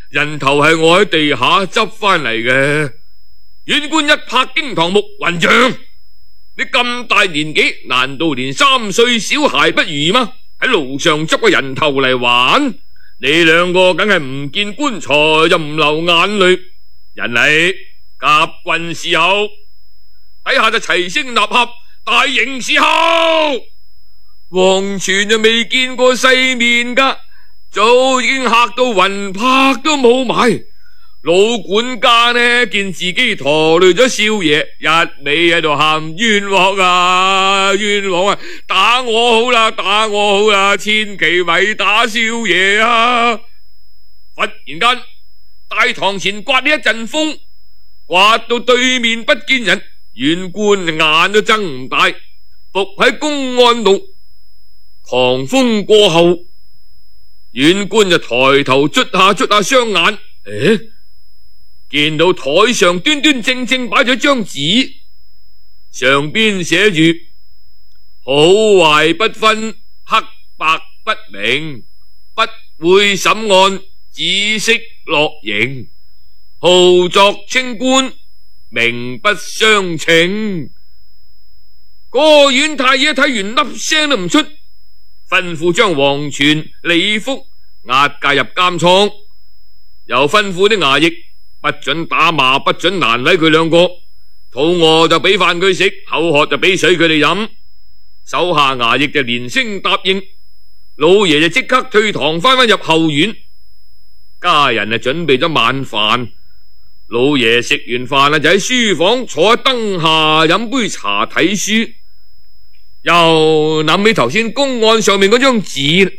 人頭係我喺地下執翻嚟嘅。縣官一拍驚堂木，混賬！你咁大年紀，難道連3歲小孩不如嗎？喺路上執個人頭嚟玩，你兩個梗係唔見棺材就唔流眼淚。人嚟夾棍伺候，底下就齊聲吶喊，大刑伺候。黃泉就未見過世面噶，早已經嚇到魂魄都冇埋。老管家呢，見自己拖累咗少爺，一味喺度喊冤枉啊冤枉啊，打我好啦打我好啦，千祈咪打少爺啊！忽然間大堂前刮起一陣風，刮到對面不見人，縣官眼都睜唔大，伏喺公案度。狂風過後，縣官就抬頭捽下雙眼，見到台上端端正正擺咗張紙，上邊寫住好壞不分，黑白不明，不會審案，只識落刑，號作清官，名不相稱。個縣太爺睇完粒聲都唔出，吩咐將黃泉、李福押解入監倉，又吩咐啲衙役不准打罵，不准難為佢兩個，肚餓就俾飯佢食，口渴就俾水佢哋飲。手下衙役就連聲答應，老爺就即刻退堂翻入後院。家人就準備咗晚飯，老爺食完飯就喺書房坐喺燈下飲杯茶睇書，又諗起頭先公案上面嗰張紙，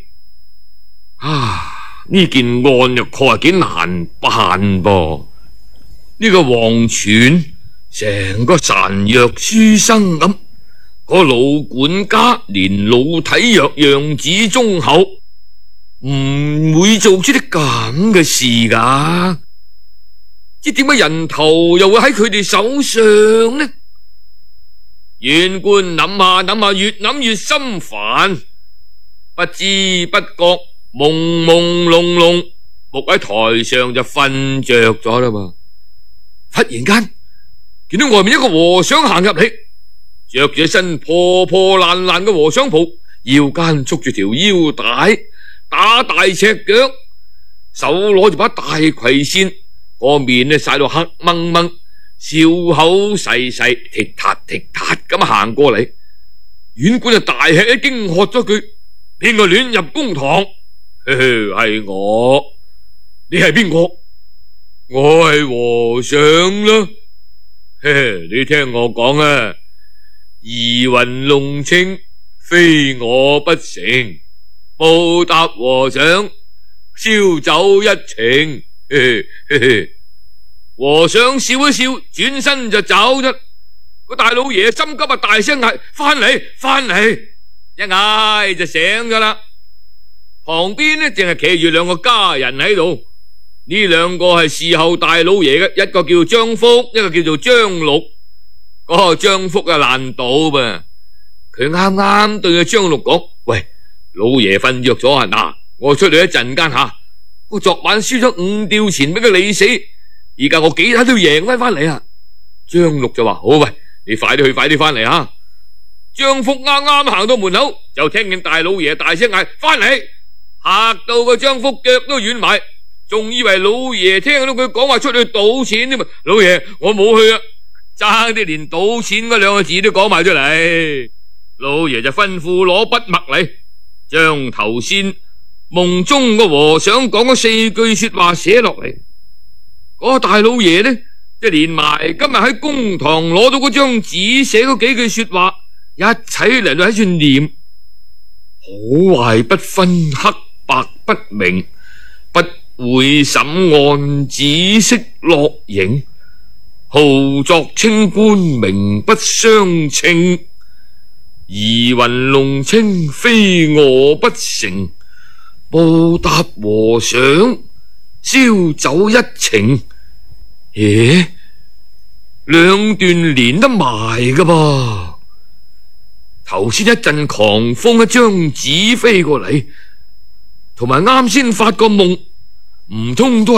呢件案又確係幾難辦噃。呢個黃泉成個孱弱書生咁，個老管家連老體弱樣子忠厚，唔會做出啲咁嘅事噶。即點解人頭又會喺佢哋手上呢？縣官諗下越諗越心煩，不知不覺朦朦朧朧伏喺台上就瞓着咗啦嘛。忽然間見到外面一個和尚行入嚟，着住一身破破爛爛嘅和尚袍，腰間束住條腰帶，打大赤腳，手攞住把大葵扇，個面呢曬到黑掹掹，笑口細細，踢踏踢踏咁行過嚟。縣官就大吃一驚，喝咗句：邊個亂入公堂？係我。你係邊個？我係和尚啦。你聽我講啊，疑雲弄清，非我不成，報答和尚，燒酒一程。和尚笑一笑，轉身就走咗。個大老爺心急啊，大聲嗌：翻嚟翻嚟！一嗌就醒咗啦。旁邊呢淨係企住兩個家人喺度，呢兩個係侍候大老爺嘅，一個叫張福，一個叫做張六。嗰個張福啊爛賭噃，佢啱啱對阿張六講：喂，老爺瞓着咗啊！嗱，我出去一陣間吓，我昨晚輸咗5吊錢俾佢理死，而家我幾下都贏翻嚟啊！張六就話：好，喂，你快啲去，快啲翻嚟啊！張福啱啱行到門口，就聽見大老爺大聲嗌：翻嚟！嚇到個張福腳都軟埋，仲以為老爺聽到佢講話出去賭錢添嘛。老爺，我冇去啊，差啲連賭錢嗰2個字都講埋出嚟。老爺就吩咐攞筆墨嚟，將頭先夢中個和尚講嗰4句說話寫落嚟。嗰個大老爺呢，即係連埋今日喺公堂攞到嗰張紙寫嗰幾句說話，一齊嚟到喺處念：好壞不分，黑白不明，不會審案，只識落刑，號作清官，名不相稱，疑雲弄清，非我不成，報答和尚，燒酒一程。兩段連得埋噶噃。頭先一陣狂風，一張紙飛過嚟，同埋啱先發個夢，唔通都係